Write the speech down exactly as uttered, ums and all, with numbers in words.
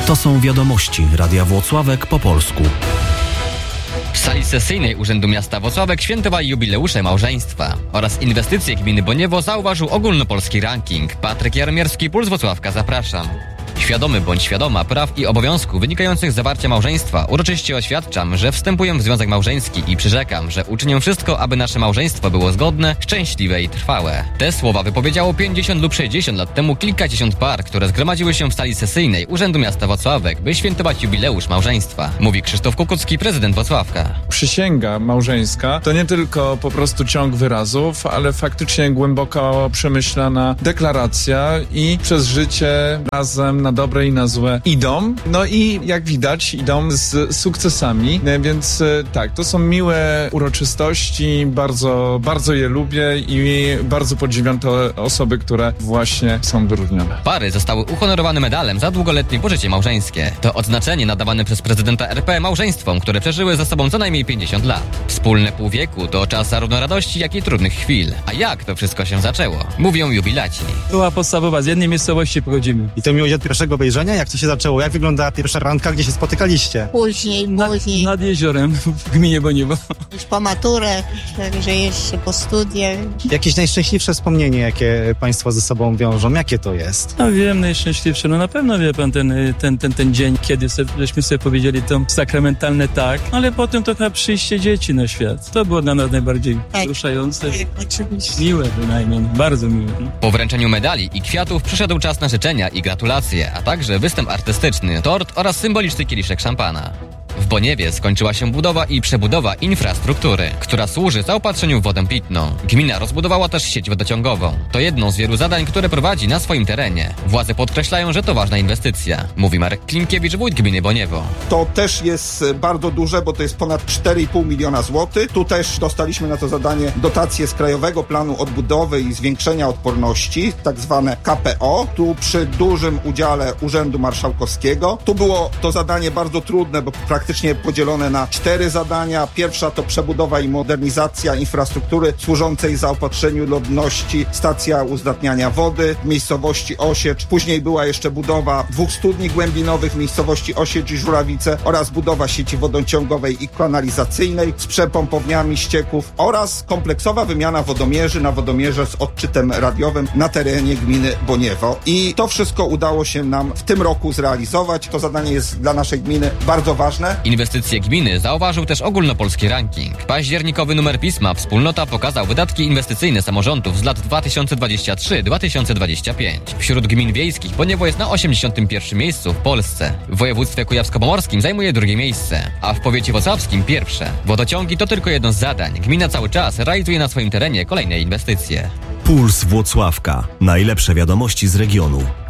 To są wiadomości Radia Włocławek po polsku. W sali sesyjnej Urzędu Miasta Włocławek świętowali jubileusze małżeństwa oraz inwestycje gminy Boniewo zauważył ogólnopolski ranking. Patryk Jaromierski, Puls Włocławka, zapraszam. Świadomy bądź świadoma praw i obowiązków wynikających z zawarcia małżeństwa, uroczyście oświadczam, że wstępuję w związek małżeński i przyrzekam, że uczynię wszystko, aby nasze małżeństwo było zgodne, szczęśliwe i trwałe. Te słowa wypowiedziało pięćdziesiąt lub sześćdziesiąt lat temu kilkadziesiąt par, które zgromadziły się w sali sesyjnej Urzędu Miasta Włocławek, by świętować jubileusz małżeństwa. Mówi Krzysztof Kukucki, prezydent Włocławka. Przysięga małżeńska to nie tylko po prostu ciąg wyrazów, ale faktycznie głęboko przemyślana deklaracja i przez życie razem na dobre i na złe idą. No i jak widać idą z sukcesami, więc tak, to są miłe uroczystości, bardzo, bardzo je lubię i bardzo podziwiam te osoby, które właśnie są wyróżnione. Pary zostały uhonorowane medalem za długoletnie pożycie małżeńskie. To odznaczenie nadawane przez prezydenta R P małżeństwom, które przeżyły ze sobą co najmniej pięćdziesiąt lat. Wspólne pół wieku to czas zarówno radości, jak i trudnych chwil. A jak to wszystko się zaczęło? Mówią jubilaci. Była podstawowa, z jednej miejscowości pochodzimy. I to miłość od pierwszego obejrzenia? Jak to się zaczęło? Jak wyglądała pierwsza randka? Gdzie się spotykaliście? Później, później. Nad, nad jeziorem w gminie Boniewo. Już po maturę, także jeszcze po studiach. Jakieś najszczęśliwsze wspomnienie, jakie państwo ze sobą wiążą? Jakie to jest? No wiem, najszczęśliwsze. No na pewno wie pan ten, ten, ten, ten dzień, kiedy sobie, żeśmy sobie powiedzieli to sakramentalne tak, ale potem to chyba przyjście dzieci na świat. To było dla nas najbardziej tak. wzruszające. Tak, oczywiście. Miłe bynajmniej, bardzo miłe. Po wręczeniu medali i kwiatów przyszedł czas na życzenia i gratulacje, a także występ artystyczny, tort oraz symboliczny kieliszek szampana. W Boniewie skończyła się budowa i przebudowa infrastruktury, która służy zaopatrzeniu w wodę pitną. Gmina rozbudowała też sieć wodociągową. To jedno z wielu zadań, które prowadzi na swoim terenie. Władze podkreślają, że to ważna inwestycja. Mówi Marek Klimkiewicz, wójt gminy Boniewo. To też jest bardzo duże, bo to jest ponad cztery i pół miliona złotych. Tu też dostaliśmy na to zadanie dotacje z Krajowego Planu Odbudowy i Zwiększenia Odporności, tak zwane K P O. Tu przy dużym udziale Urzędu Marszałkowskiego. Tu było to zadanie bardzo trudne, bo praktycznie praktycznie podzielone na cztery zadania. Pierwsza to przebudowa i modernizacja infrastruktury służącej zaopatrzeniu ludności, stacja uzdatniania wody w miejscowości Osiecz. Później była jeszcze budowa dwóch studni głębinowych w miejscowości Osiecz i Żurawice oraz budowa sieci wodociągowej i kanalizacyjnej z przepompowniami ścieków oraz kompleksowa wymiana wodomierzy na wodomierze z odczytem radiowym na terenie gminy Boniewo. I to wszystko udało się nam w tym roku zrealizować. To zadanie jest dla naszej gminy bardzo ważne. Inwestycje gminy zauważył też ogólnopolski ranking. Październikowy numer pisma Wspólnota pokazał wydatki inwestycyjne samorządów z lat dwa tysiące dwudziesty trzeci do dwa tysiące dwudziestego piątego. Wśród gmin wiejskich Boniewo jest na osiemdziesiątym pierwszym miejscu w Polsce. W województwie kujawsko-pomorskim zajmuje drugie miejsce, a w powiecie włocławskim pierwsze. Wodociągi to tylko jedno z zadań. Gmina cały czas realizuje na swoim terenie kolejne inwestycje. Puls Włocławka. Najlepsze wiadomości z regionu.